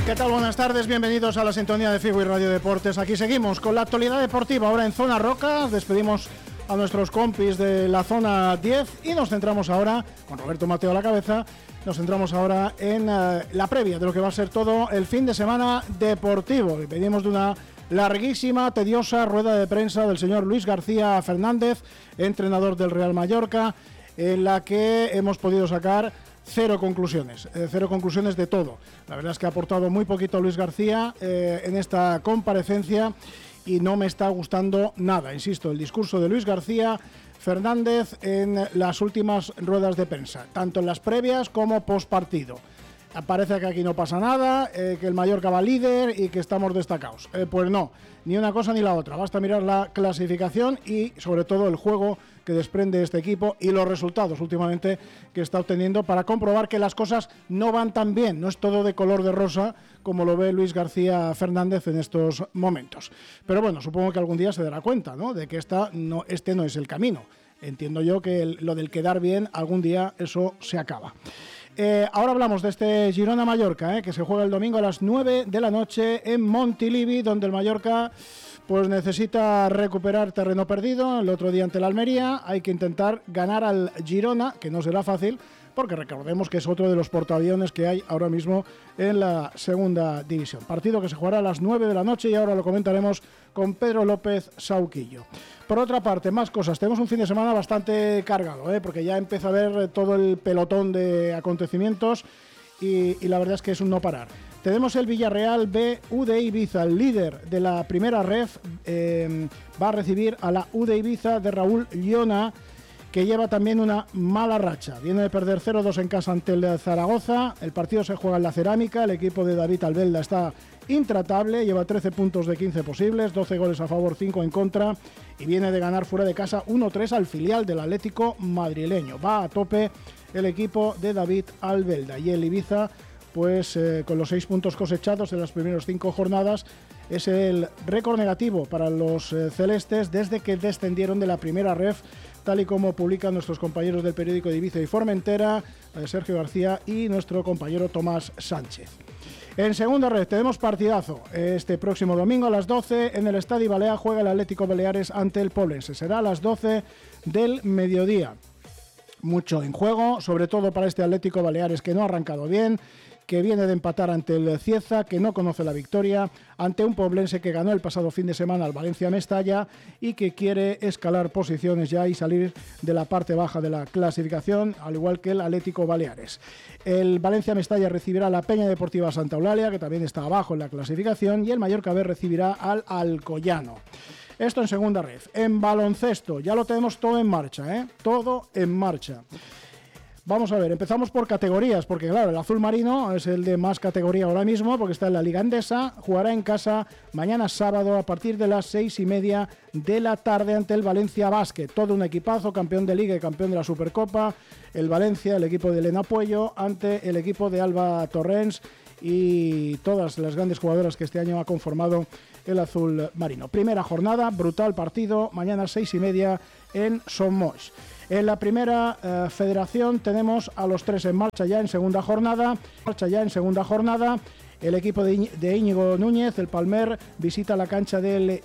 ¿Qué tal? Buenas tardes, bienvenidos a la sintonía de Figo y Radio Deportes. Aquí seguimos con la actualidad deportiva, ahora en Zona Roca. Despedimos a nuestros compis de la Zona 10 y nos centramos ahora, con Roberto Mateo a la cabeza, nos centramos ahora en la previa de lo que va a ser todo el fin de semana deportivo. Y venimos de una larguísima, tediosa rueda de prensa del señor Luis García Fernández, entrenador del Real Mallorca, en la que hemos podido sacar cero conclusiones de todo. La verdad es que ha aportado muy poquito Luis García en esta comparecencia y no me está gustando nada. Insisto, el discurso de Luis García Fernández en las últimas ruedas de prensa, tanto en las previas como post partido. Parece que aquí no pasa nada, que el Mallorca va líder y que estamos destacados. Pues no, ni una cosa ni la otra. Basta mirar la clasificación y sobre todo el juego que desprende este equipo y los resultados últimamente que está obteniendo para comprobar que las cosas no van tan bien. No es todo de color de rosa como lo ve Luis García Fernández en estos momentos. Pero bueno, supongo que algún día se dará cuenta, ¿no?, de que este no es el camino. Entiendo yo que lo del quedar bien, algún día eso se acaba. Ahora hablamos de este Girona-Mallorca, que se juega el domingo a las 9 de la noche en Montilivi, donde el Mallorca pues necesita recuperar terreno perdido. El otro día ante la Almería hay que intentar ganar al Girona, que no será fácil, porque recordemos que es otro de los portaaviones que hay ahora mismo en la segunda división. Partido que se jugará a las 9 de la noche y ahora lo comentaremos con Pedro López Sauquillo. Por otra parte, más cosas. Tenemos un fin de semana bastante cargado, porque ya empieza a ver todo el pelotón de acontecimientos y la verdad es que es un no parar. Tenemos el Villarreal B, UD Ibiza, el líder de la primera ref, va a recibir a la UD Ibiza de Raúl Llona, que lleva también una mala racha. Viene de perder 0-2 en casa ante el Zaragoza. El partido se juega en la Cerámica. El equipo de David Albelda está intratable, lleva 13 puntos de 15 posibles, 12 goles a favor, 5 en contra, y viene de ganar fuera de casa 1-3 al filial del Atlético madrileño. Va a tope el equipo de David Albelda, y el Ibiza, pues con los 6 puntos cosechados en las primeras 5 jornadas, es el récord negativo para los celestes desde que descendieron de la primera ref, tal y como publican nuestros compañeros del periódico de Ibiza y Formentera, Sergio García y nuestro compañero Tomás Sánchez. En segunda red tenemos partidazo. Este próximo domingo a las 12 en el Estadio Balea juega el Atlético Baleares ante el Poblense. Será a las 12 del mediodía. Mucho en juego, sobre todo para este Atlético Baleares que no ha arrancado bien, que viene de empatar ante el Cieza, que no conoce la victoria, ante un poblense que ganó el pasado fin de semana al Valencia Mestalla y que quiere escalar posiciones ya y salir de la parte baja de la clasificación, al igual que el Atlético Baleares. El Valencia Mestalla recibirá a la Peña Deportiva Santa Eulalia, que también está abajo en la clasificación, y el Mallorca B recibirá al Alcoyano. Esto en segunda red. En baloncesto ya lo tenemos todo en marcha, todo en marcha. Vamos a ver, empezamos por categorías, porque claro, el azul marino es el de más categoría ahora mismo, porque está en la Liga Endesa, jugará en casa mañana sábado a partir de las 6:30 de la tarde ante el Valencia Basket. Todo un equipazo, campeón de Liga y campeón de la Supercopa, el Valencia, el equipo de Elena Puello, ante el equipo de Alba Torrens y todas las grandes jugadoras que este año ha conformado el azul marino. Primera jornada, brutal partido, mañana 6:30 en Somos. En la primera federación tenemos a los 3 en marcha ya en segunda jornada. El equipo de Íñigo Núñez, el Palmer, visita la cancha del